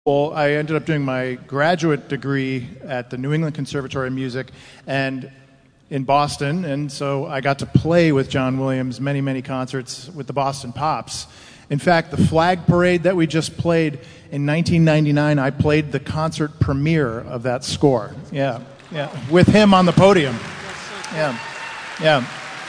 Well, I ended up doing my graduate degree at the New England Conservatory of Music and in Boston, and so I got to play with John Williams many concerts with the Boston Pops. In fact, the flag parade that we just played in 1999, I played the concert premiere of that score. Yeah, with him on the podium. Yeah.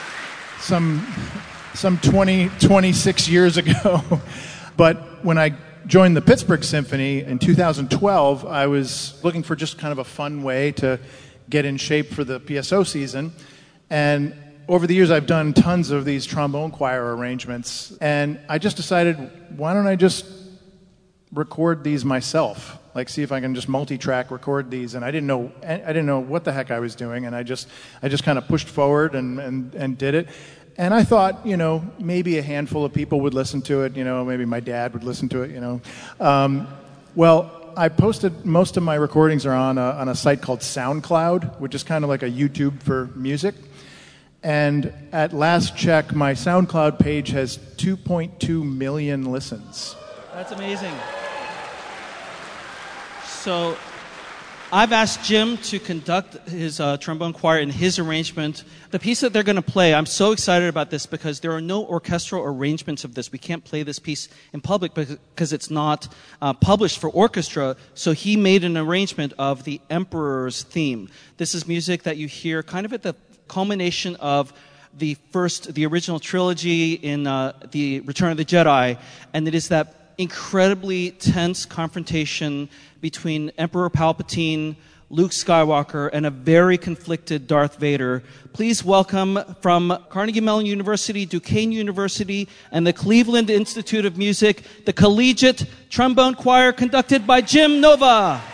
Some 26 years ago. But when I joined the Pittsburgh Symphony in 2012, I was looking for just kind of a fun way to get in shape for the PSO season. And over the years, I've done tons of these trombone choir arrangements. And I just decided, why don't I just record these myself? Like, see if I can just multi-track record these. And I didn't know what the heck I was doing. And I just kind of pushed forward and did it. And I thought, maybe a handful of people would listen to it. Maybe my dad would listen to it. Well, I posted most of my recordings are on a site called SoundCloud, which is kind of like a YouTube for music. And at last check, my SoundCloud page has 2.2 million listens. That's amazing. So I've asked Jim to conduct his trombone choir in his arrangement. The piece that they're going to play, I'm so excited about this because there are no orchestral arrangements of this. We can't play this piece in public because it's not published for orchestra. So he made an arrangement of the Emperor's theme. This is music that you hear kind of at the culmination of the original trilogy in the Return of the Jedi. And it is that incredibly tense confrontation between Emperor Palpatine, Luke Skywalker, and a very conflicted Darth Vader. Please welcome from Carnegie Mellon University, Duquesne University, and the Cleveland Institute of Music, the Collegiate Trombone Choir conducted by Jim Nova.